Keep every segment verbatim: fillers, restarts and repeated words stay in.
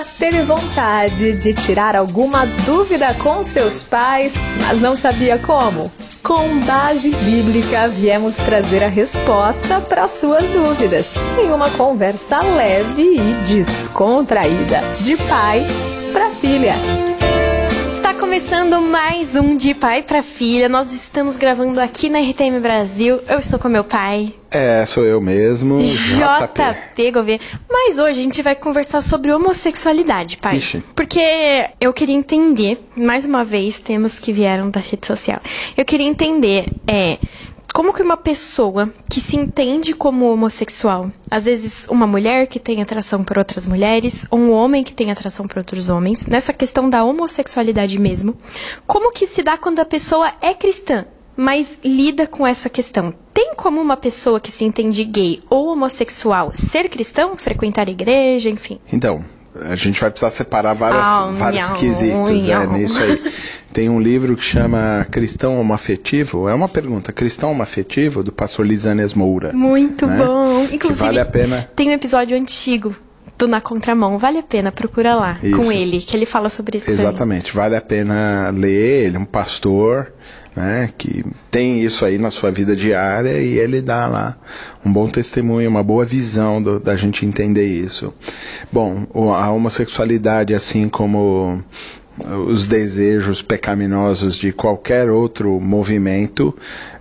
Teve vontade de tirar alguma dúvida com seus pais, mas não sabia como? Com base bíblica, viemos trazer a resposta para suas dúvidas, em uma conversa leve e descontraída, de pai para filha. Está começando mais um De Pai para Filha. Nós estamos gravando aqui na R T M Brasil. Eu estou com meu pai. É, sou eu mesmo, J P Gouveia. Mas hoje a gente vai conversar sobre homossexualidade, pai. Ixi. Porque eu queria entender, mais uma vez, temas que vieram da rede social. Eu queria entender, é... como que uma pessoa que se entende como homossexual, às vezes uma mulher que tem atração por outras mulheres, ou um homem que tem atração por outros homens, nessa questão da homossexualidade mesmo, como que se dá quando a pessoa é cristã, mas lida com essa questão? Tem como uma pessoa que se entende gay ou homossexual ser cristão, frequentar a igreja, enfim? Então, a gente vai precisar separar várias, Ah, vários nham, quesitos nham. é, nisso aí. Tem um livro que chama Cristão Homoafetivo, é uma pergunta, Cristão Homoafetivo, do pastor Lisânias Moura. Muito né? bom. Que Inclusive, vale a pena. tem um episódio antigo do Na Contramão, vale a pena, procura lá, Isso. com ele, que ele fala sobre isso. Exatamente, vale a pena ler, ele é um pastor, né, que tem isso aí na sua vida diária e ele dá lá um bom testemunho, uma boa visão do, da gente entender isso. Bom, o- a homossexualidade, assim como os desejos pecaminosos de qualquer outro movimento,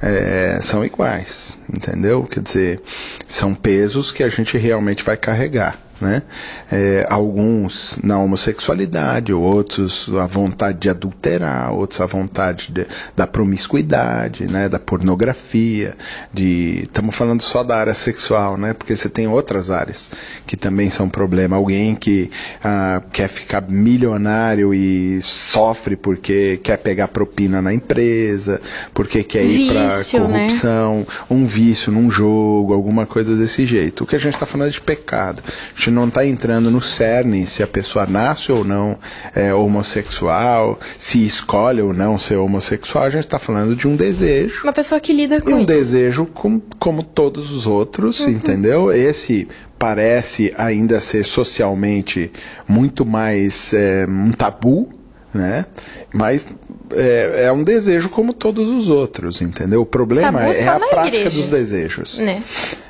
é, são iguais, entendeu? Quer dizer, são pesos que a gente realmente vai carregar. Né? É, alguns na homossexualidade, outros a vontade de adulterar, outros a vontade de, da promiscuidade, né? Da pornografia, de estamos falando só da área sexual, né? Porque você tem outras áreas que também são problema. Alguém que ah, quer ficar milionário e sofre porque quer pegar propina na empresa, porque quer ir para Vício, corrupção, um vício num jogo, alguma coisa desse jeito. O que a gente está falando é de pecado. A gente não está entrando no cerne se a pessoa nasce ou não é, homossexual, se escolhe ou não ser homossexual. A gente está falando de um desejo. Uma pessoa que lida com E um isso. desejo com, como todos os outros, Uhum. entendeu? Esse parece ainda ser socialmente muito mais é, um tabu, né? Mas é, é um desejo como todos os outros, entendeu? O problema Tabu é, é só a na prática igreja. dos desejos. Né?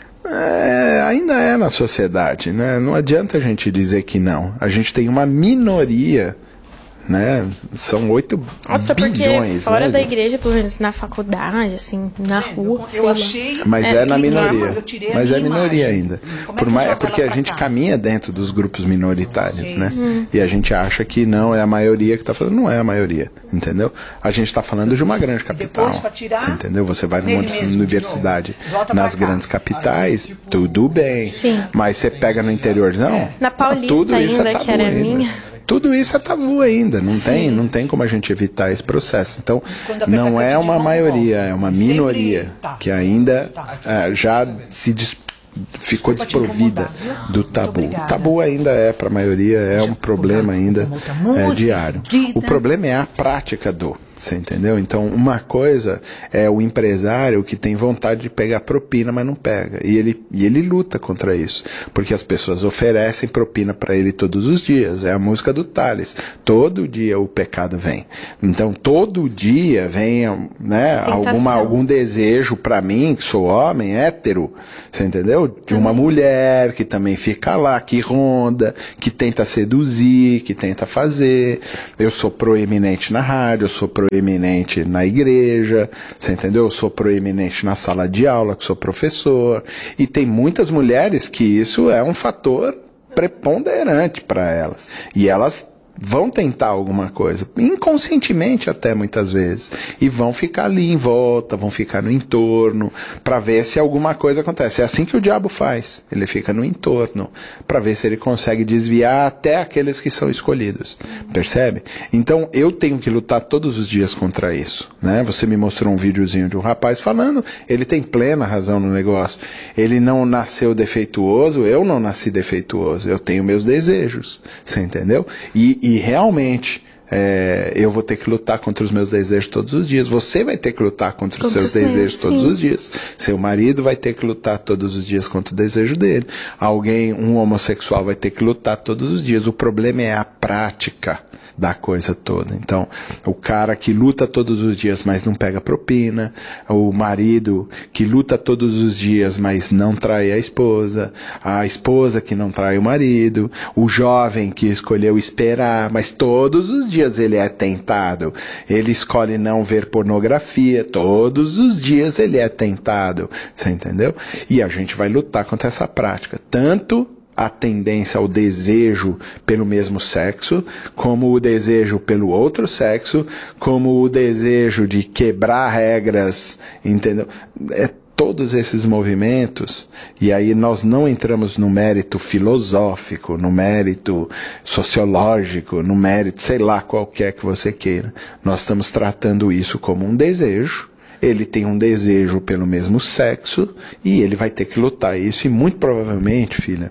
É, ainda é na sociedade, né? Não adianta a gente dizer que não. A gente tem uma minoria, né? São oito Nossa, porque bilhões, fora né? da igreja, pelo menos na faculdade, assim, na rua, Eu, sei eu lá. achei. Mas é, É, na que minoria. eu tirei a Mas é minha minoria imagem. ainda. Como é Por que mais, é joga porque ela a pra gente cá? caminha dentro dos grupos minoritários, né? Uhum. E a gente acha que não é a maioria que está falando. Não é a maioria, entendeu? A gente está falando de uma grande capital. Depois, pra tirar, Você entendeu? Você vai numa nele mesmo, universidade de novo. Volta nas pra cá. grandes capitais, tudo bem. Sim. Mas você pega no interiorzão, Na Paulista tudo isso ainda, é que tabu era ainda. minha. Tudo isso é tabu ainda, não Sim. tem, não tem como a gente evitar esse processo. Então, Quando aperta não a é caneta de uma novo, maioria, volta. é uma Sempre minoria tá. que ainda Tá. eh, já se des- ficou Desculpa te desprovida incomodar, viu? do Muito tabu. obrigada. Tabu ainda é para a maioria, é um problema ainda uma outra é, música diário. em seguida. O problema é a prática do. Você entendeu? Então, uma coisa é o empresário que tem vontade de pegar propina, mas não pega. E ele, e ele luta contra isso. Porque as pessoas oferecem propina para ele todos os dias. É a música do Thales. Todo dia o pecado vem. Então, todo dia vem, né, Tentação. alguma, algum desejo para mim, que sou homem, hétero. Você entendeu? De uma mulher que também fica lá, que ronda, que tenta seduzir, que tenta fazer. Eu sou proeminente na rádio, eu sou proeminente na igreja, você entendeu? Eu sou proeminente na sala de aula, que sou professor, e tem muitas mulheres que isso é um fator preponderante para elas, e elas vão tentar alguma coisa, inconscientemente até muitas vezes, e vão ficar ali em volta, vão ficar no entorno, para ver se alguma coisa acontece. É assim que o diabo faz, ele fica no entorno, para ver se ele consegue desviar até aqueles que são escolhidos, percebe? Então eu tenho que lutar todos os dias contra isso, né? Você me mostrou um videozinho de um rapaz falando, ele tem plena razão no negócio, ele não nasceu defeituoso, eu não nasci defeituoso, eu tenho meus desejos, você entendeu? E, e realmente, É, eu vou ter que lutar contra os meus desejos todos os dias. Você vai ter que lutar contra os seus desejos todos os dias. Seu marido vai ter que lutar todos os dias contra o desejo dele. Alguém, um homossexual, vai ter que lutar todos os dias. O problema é a prática da coisa toda. Então, o cara que luta todos os dias, mas não pega propina, o marido que luta todos os dias, mas não trai a esposa, a esposa que não trai o marido, o jovem que escolheu esperar, mas todos os dias ele é tentado. Ele escolhe não ver pornografia, todos os dias ele é tentado. Você entendeu? E a gente vai lutar contra essa prática. Tanto a tendência ao desejo pelo mesmo sexo, como o desejo pelo outro sexo, como o desejo de quebrar regras, entendeu? É todos esses movimentos, e aí nós não entramos no mérito filosófico, no mérito sociológico, no mérito, sei lá, qualquer que você queira. Nós estamos tratando isso como um desejo. Ele tem um desejo pelo mesmo sexo e ele vai ter que lutar isso, e muito provavelmente, filha,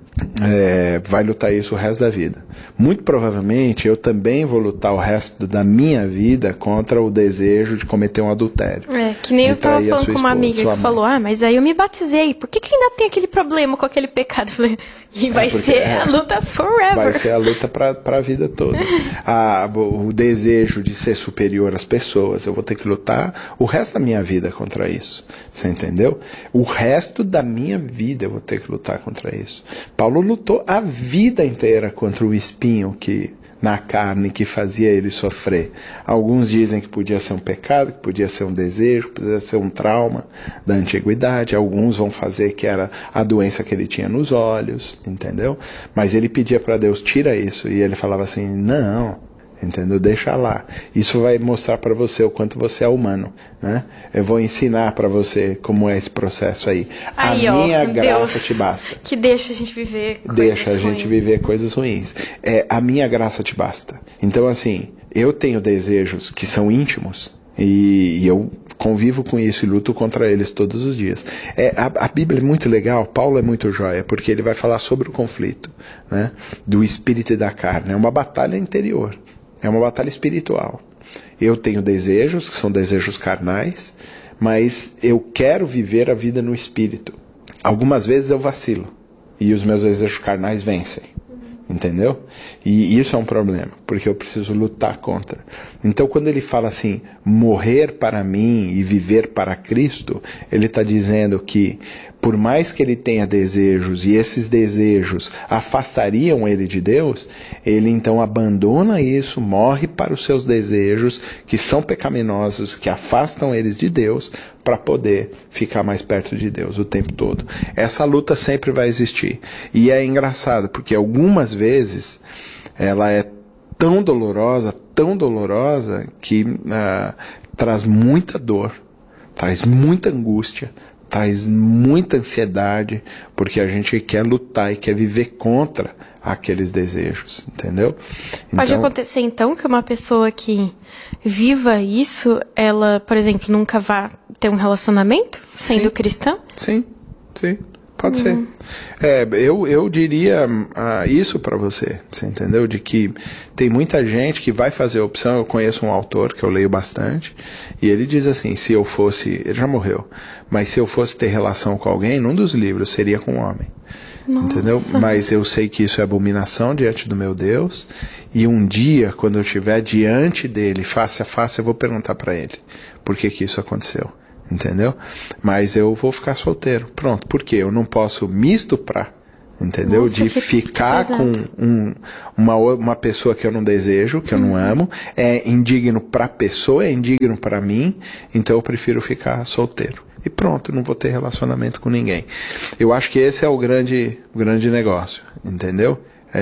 é, vai lutar isso o resto da vida. Muito provavelmente eu também vou lutar o resto da minha vida contra o desejo de cometer um adultério. É, que nem eu tava falando com uma amiga que falou, ah, mas aí eu me batizei, por que que ainda tem aquele problema com aquele pecado? Eu falei, e vai é ser é, a luta forever. Vai ser a luta pra, pra vida toda. a, o desejo de ser superior às pessoas, eu vou ter que lutar o resto da minha vida contra isso, você entendeu? O resto da minha vida eu vou ter que lutar contra isso. Paulo lutou a vida inteira contra o espinho que na carne que fazia ele sofrer. Alguns dizem que podia ser um pecado, que podia ser um desejo, que podia ser um trauma da antiguidade. Alguns vão fazer que era a doença que ele tinha nos olhos, entendeu? Mas ele pedia para Deus, tira isso, e ele falava assim, não, entendeu? Deixa lá. Isso vai mostrar para você o quanto você é humano, né? Eu vou ensinar para você como é esse processo aí. aí a ó, minha graça Deus, te basta. Que deixa a gente viver coisas Deixa a ruins. gente viver coisas ruins. É, a minha graça te basta. Então, assim, eu tenho desejos que são íntimos e, e eu convivo com isso e luto contra eles todos os dias. É, a, a Bíblia é muito legal, Paulo é muito joia, porque ele vai falar sobre o conflito, né, do espírito e da carne. É uma batalha interior. É uma batalha espiritual. Eu tenho desejos, que são desejos carnais, mas eu quero viver a vida no espírito. Algumas vezes eu vacilo, e os meus desejos carnais vencem. Entendeu? E isso é um problema, porque eu preciso lutar contra. Então, quando ele fala assim, morrer para mim e viver para Cristo, ele está dizendo que, por mais que ele tenha desejos, e esses desejos afastariam ele de Deus, ele então abandona isso, morre para os seus desejos, que são pecaminosos, que afastam eles de Deus, para poder ficar mais perto de Deus o tempo todo. Essa luta sempre vai existir. E é engraçado, porque algumas vezes ela é tão dolorosa, tão dolorosa, que uh, traz muita dor, traz muita angústia, traz muita ansiedade, porque a gente quer lutar e quer viver contra aqueles desejos, entendeu? Pode então, acontecer, então, que uma pessoa que viva isso, ela, por exemplo, nunca vá ter um relacionamento sendo sim, cristã? Sim, sim. Pode ser. É, eu, eu diria uh, isso para você, você entendeu? De que tem muita gente que vai fazer a opção. Eu conheço um autor que eu leio bastante, e ele diz assim, se eu fosse, ele já morreu, mas se eu fosse ter relação com alguém, num dos livros seria com um homem. Nossa. Entendeu? Mas eu sei que isso é abominação diante do meu Deus, e um dia, quando eu estiver diante dele, face a face, eu vou perguntar para ele, por que que isso aconteceu? Entendeu? Mas eu vou ficar solteiro. Pronto. Por quê? Eu não posso me estuprar. Entendeu? Nossa, de que, ficar que com um, uma, uma pessoa que eu não desejo, que eu não amo. É indigno para a pessoa, é indigno para mim. Então eu prefiro ficar solteiro. E pronto, não vou ter relacionamento com ninguém. Eu acho que esse é o grande, o grande negócio. Entendeu?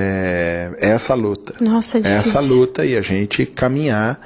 É, é essa luta. Nossa, é difícil. Essa luta e a gente caminhar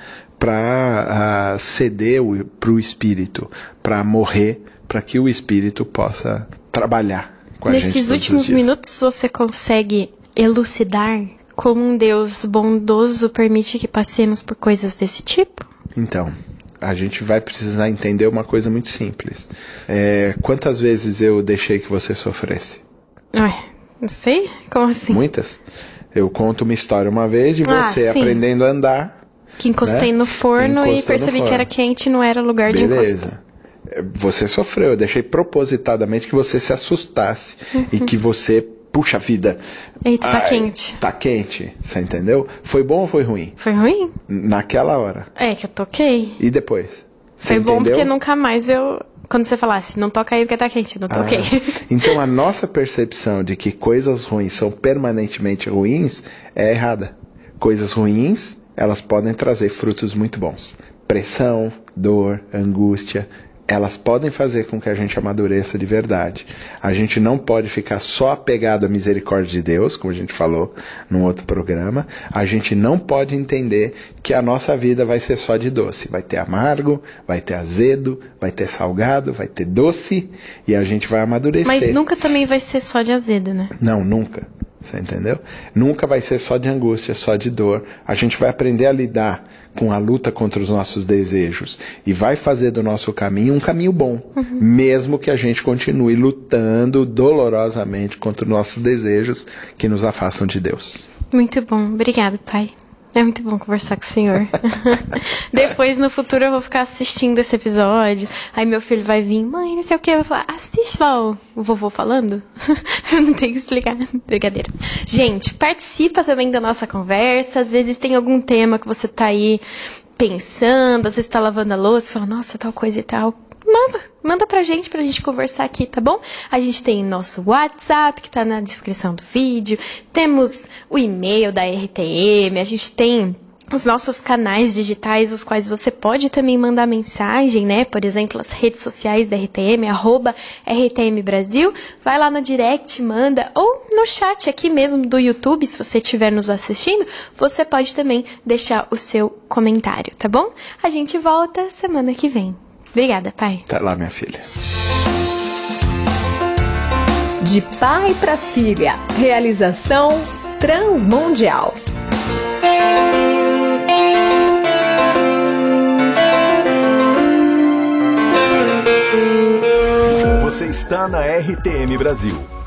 para uh, ceder para o Espírito, para morrer, para que o Espírito possa trabalhar com a gente. Nesses últimos minutos você consegue elucidar como um Deus bondoso permite que passemos por coisas desse tipo? Então, a gente vai precisar entender uma coisa muito simples. É, quantas vezes eu deixei que você sofresse? Ué, não sei? Como assim? Muitas. Eu conto uma história uma vez de você ah, aprendendo a andar, Que encostei né? no forno Encostou e percebi no que era forno. quente e não era lugar de encostar. Beleza. Você sofreu, eu deixei propositadamente que você se assustasse uhum. e que você, puxa vida. Eita, tá ai, quente. Tá quente, você entendeu? Foi bom ou foi ruim? Foi ruim. Naquela hora. É, que eu toquei. E depois? Você foi bom entendeu? porque nunca mais eu... Quando você falasse, não toca aí porque tá quente, não toquei. Ah, então a nossa percepção de que coisas ruins são permanentemente ruins é errada. Coisas ruins, elas podem trazer frutos muito bons. Pressão, dor, angústia, elas podem fazer com que a gente amadureça de verdade. A gente não pode ficar só apegado à misericórdia de Deus, como a gente falou num outro programa. A gente não pode entender que a nossa vida vai ser só de doce. Vai ter amargo, vai ter azedo, vai ter salgado, vai ter doce, e a gente vai amadurecer. Mas nunca também vai ser só de azedo, né? Não, nunca. Você entendeu? Nunca vai ser só de angústia, só de dor. A gente vai aprender a lidar com a luta contra os nossos desejos e vai fazer do nosso caminho um caminho bom, uhum. mesmo que a gente continue lutando dolorosamente contra os nossos desejos que nos afastam de Deus. Muito bom. Obrigada, Pai. É muito bom conversar com o senhor. Depois, no futuro, eu vou ficar assistindo esse episódio. Aí meu filho vai vir, mãe, não sei o que. Eu vou falar, assiste lá o vovô falando. Eu não tenho que explicar. Brincadeira. Gente, participa também da nossa conversa. Às vezes tem algum tema que você tá aí pensando. Às vezes tá lavando a louça e fala, nossa, tal coisa e tal. Manda, manda pra gente, pra gente conversar aqui, tá bom? A gente tem nosso WhatsApp, que tá na descrição do vídeo. Temos o e-mail da R T M, a gente tem os nossos canais digitais, os quais você pode também mandar mensagem, né? Por exemplo, as redes sociais da R T M, arroba R T M Brasil. Vai lá no direct, manda, ou no chat aqui mesmo do YouTube, se você estiver nos assistindo, você pode também deixar o seu comentário, tá bom? A gente volta semana que vem. Obrigada, pai. Até lá, minha filha. De pai para filha. Realização Transmundial. Você está na R T M Brasil.